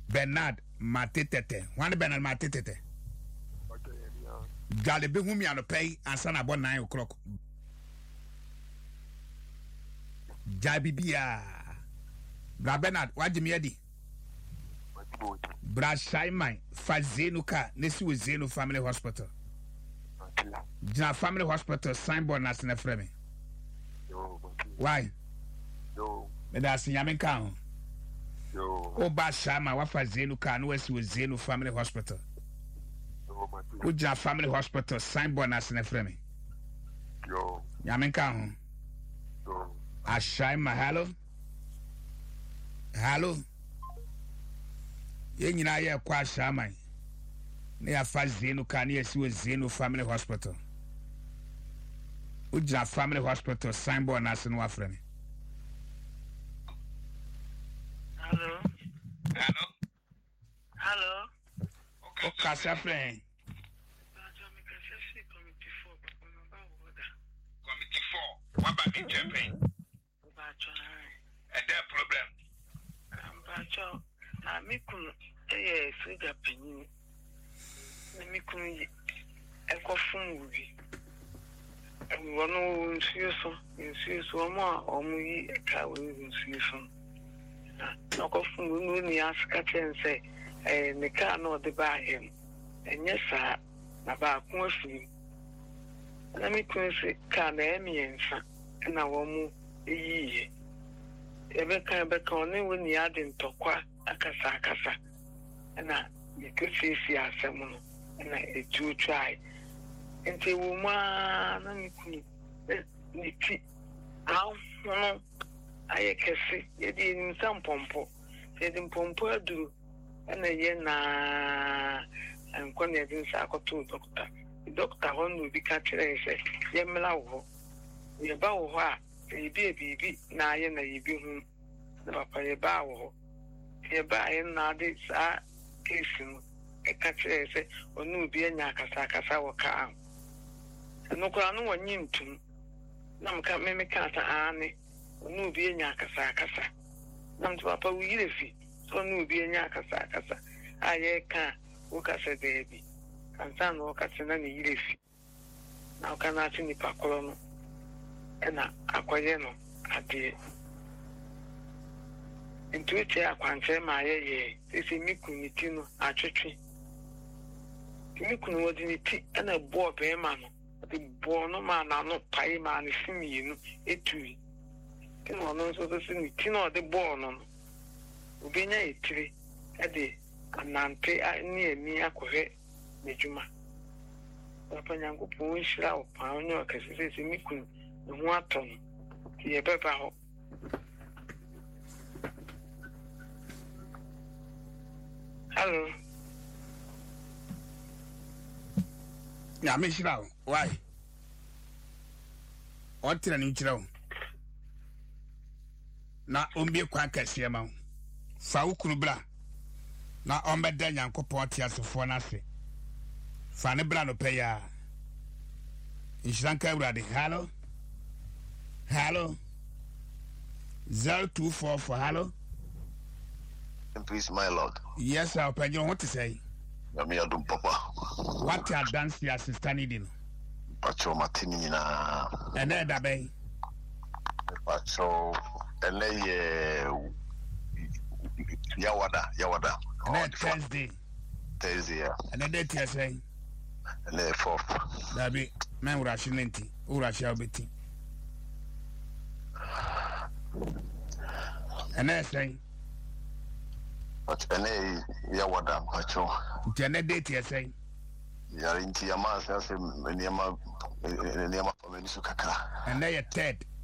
Bernard Matete. One Bernard Matete. Galibi whom you pay and son about 9 o'clock. Jabibia. Bernard, what do you mean? Brashai Fazenuka, Nessu Zeno Family Hospital. Jina Family Hospital, signboard as in a frame. Why? That's in Yaminka. Oh, Bashama, what Fazenuka, no Zeno Family Hospital. Ujina Family Hospital, signboard as in a frame. Yaminka. Ashaima, hello. Yenina ye kwa shaman. Ne afa Zeno kan ye si Zeno Family Hospital. Uja Family Hospital signboard na se no afre me. Hello. O kasa friend. Committee 4. What about the campaign? And that problem. Amikun figa penyin amikun ekofun ubi wono nsuso mo omuyi kawe nsuso na kofun no ni aska tense ne ka no de ba hem enye sa na ba ko afi na mikun se ka na emiensa na wo mu eyiye ebe kan ne woni ade ntokwa akasa na mikufisi asemu na etu try enti wo ma na mikuni niti ahunu ayekesi yedi nsampompo yedi mpompo aduru na ye na ankon yedi nsakoto doctor honu bi ka kire se ye mla wo ye ba wo a bibi na ye na yibi hu na papa ye ba wo ye ba ye na de sa kesin e ka kire se onu bi anya akasa wo ka no kwa no wanyi ntum na mka me ka ta ane onu bi anya akasa na mtu papa wi refi onu bi anya akasa aye ka wo ka se debi kansa no ka se na ni yirefi na ka na ti ni pakoro no na akwaye no ade intuitie akwanche ma ye sisi mikuniti no atwetwe mikunu wodi ni ti na bo be ma no de bo no ma na no pai ma ni simi no etui kino no so so ni ti no de bo no obenya etire ade anante ni emi akohe nejuma papa nyango po nshira o pa onyo akasisi mikunu ho aton ti e beba ho hello ya me shira why o tira ni chira na ombie kwa kase ma fa ukunu bra na ombeda nyankopon ti asefo na se fa ne bra no pe ya inshanka urade hello 0244 hello. Please, my lord. Yes, I'll pay you what to say. Me adum papa. What you dance your sister needing? Pacho matini na. And then that bay. Pacho, and Yawada. And then Thursday. Yeah. And then that you say. And then fourth. That be man rationality. Urashia betting. And then say. But any Yawada, Pacho. Janet date, you say. Yarinti Yamas, Niama, Niama, Kakra. And then you're Ted.